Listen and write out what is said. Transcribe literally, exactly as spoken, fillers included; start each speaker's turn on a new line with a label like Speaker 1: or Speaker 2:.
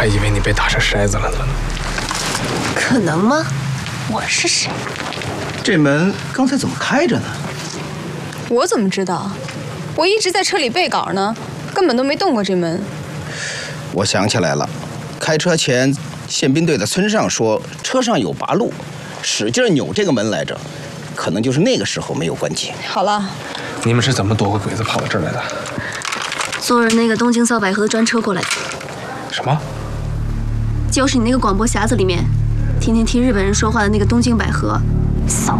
Speaker 1: 还以为你被打成筛子了呢。
Speaker 2: 可能吗？我是谁？
Speaker 3: 这门刚才怎么开着呢？
Speaker 4: 我怎么知道？我一直在车里背稿呢，根本都没动过这门。
Speaker 5: 我想起来了，开车前宪兵队的村上说车上有八路，使劲扭这个门来着，可能就是那个时候没有关紧。
Speaker 4: 好了，
Speaker 1: 你们是怎么躲个鬼子跑到这儿来的？
Speaker 2: 坐着那个东京扫百合的专车过来的。
Speaker 1: 什么？
Speaker 2: 就是你那个广播匣子里面，天天听日本人说话的那个东京百合，扫